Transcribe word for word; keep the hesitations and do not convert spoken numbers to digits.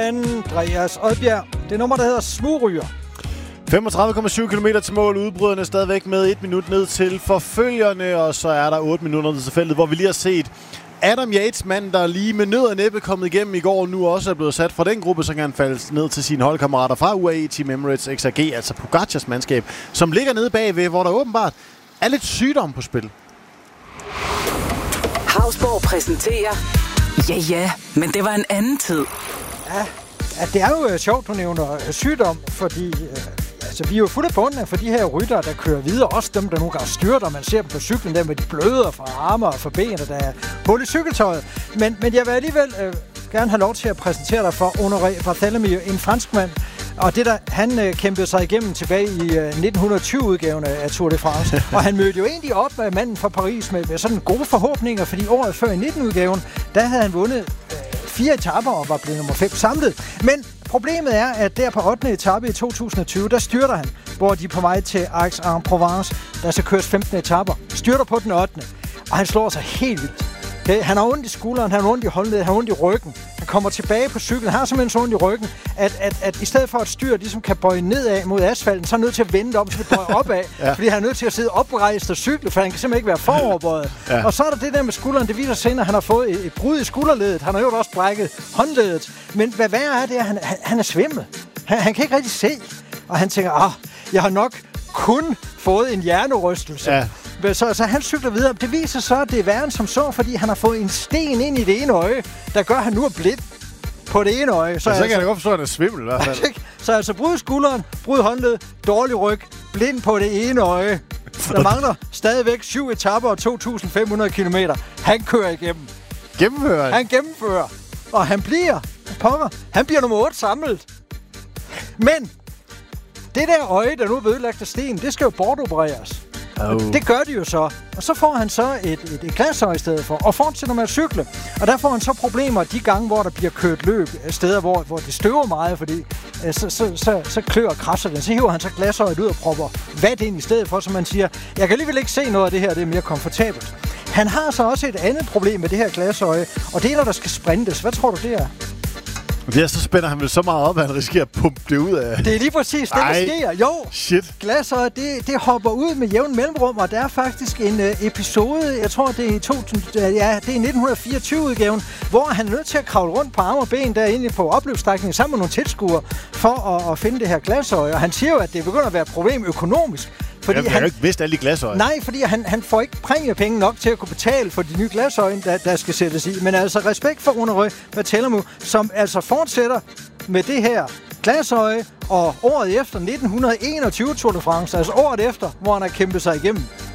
Andreas Odbjerg. Det er nummer, der hedder Smugryger. femogtredive komma syv kilometer til mål. Udbryderne stadigvæk med et minut ned til forfølgerne, og så er der otte minutter ned til feltet, hvor vi lige har set Adam Yates, mand, der lige med nød og næppe kommet igennem i går, nu også er blevet sat fra den gruppe, så kan han falde ned til sine holdkammerater fra U A E Team Emirates X R G, altså Pogacars mandskab, som ligger nede bagved, hvor der åbenbart er lidt sygdom på spil. Hausborg præsenterer. Ja, ja, men det var en anden tid. Ja, ja det er jo sjovt, du nævner sygdom, fordi øh, altså, vi er jo fuldt af bunden for de her ryttere, der kører videre. Også dem, der nogle gange styrter. Man ser dem på cyklen, der med de bløder fra arme og fra ben, og der er hul i cykeltøjet. Men, men jeg vil alligevel øh, gerne have lov til at præsentere dig for Honoré Barthélemy, en franskmand. Og det der, han øh, kæmpede sig igennem tilbage i øh, nitten tyve-udgaven af Tour de France. Og han mødte jo egentlig op med manden fra Paris med, med sådan gode forhåbninger, fordi året før i nitten-udgaven, der havde han vundet øh, fire etaper og var blevet nummer fem samlet. Men problemet er, at der på ottende etape i to tusind og tyve, der styrter han, hvor de er på vej til Aix-en-Provence, der skal køres femten etaper. Styrter på den ottende og han slår sig helt vildt. Okay? Han har ondt i skulderen, han har ondt i håndledet, han har ondt i ryggen. Han kommer tilbage på cyklen, han har simpelthen så ondt i ryggen, at, at, at i stedet for at styre ligesom kan bøje nedad mod asfalten, så er han nødt til at vende om, så det bøje opad, ja. Fordi han er nødt til at sidde oprejst og cykle, for han kan simpelthen ikke være foroverbøjet. Ja. Og så er der det der med skulderen, det viser sig, at han har fået et, et brud i skulderledet, han har jo også brækket håndledet, men hvad værre er det, at han, han, han er svimmel. Han, han kan ikke rigtig se, og han tænker, ah, jeg har nok kun fået en hjernerystelse. Ja. Så, så han cykler videre. Det viser så, at det er værre end som så, fordi han har fået en sten ind i det ene øje, der gør, at han nu er blind på det ene øje. Så, så altså, kan jeg godt forstå, at han er svimmel i hvert fald. Så altså brud skulderen, brud håndled, dårlig ryg, blind på det ene øje. Der mangler stadigvæk syv etaper og to tusind fem hundrede kilometer. Han kører igennem. Gennemfører han? Han gennemfører. Og han bliver, pokker, han bliver nummer otte samlet. Men det der øje, der nu er vedlagt af sten, det skal jo bortopereres. Oh. Det gør de jo så. Og så får han så et, et, et glasøje i stedet for, og fortsætter med at cykle. Og der får han så problemer de gange, hvor der bliver kørt løb, steder, hvor, hvor det støver meget, fordi øh, så, så, så, så klør og krasser den. Så hiver han så glasøjet ud og propper vat ind i stedet for, så man siger, jeg kan alligevel ikke se noget af det her, det er mere komfortabelt. Han har så også et andet problem med det her glasøje, og det er, når der skal sprintes. Hvad tror du, det er? Ja, så spænder han vel så meget op, at han risikerer at pumpe det ud af... Det er lige præcis det, der sker. Jo, shit. Glasøjet, det, det hopper ud med jævn mellemrum, og der er faktisk en uh, episode, jeg tror, det er i to tusind, uh, ja, det er nitten fireogtyve-udgaven, hvor han er nødt til at kravle rundt på arme og ben derinde på opløbsstrækningen sammen med nogle tilskuere for at, at finde det her glasøje. Og han siger jo, at det begynder at være et problem økonomisk. Fordi Jamen, han har jo ikke vidst alle de glasøje. Nej, fordi han, han får ikke præmiepenge nok til at kunne betale for de nye glasøjne, der, der skal sættes i. Men altså respekt for Honoré Barthélemy, som altså fortsætter med det her glasøje, og året efter nitten enogtyve Tour de France, altså året efter, hvor han har kæmpet sig igennem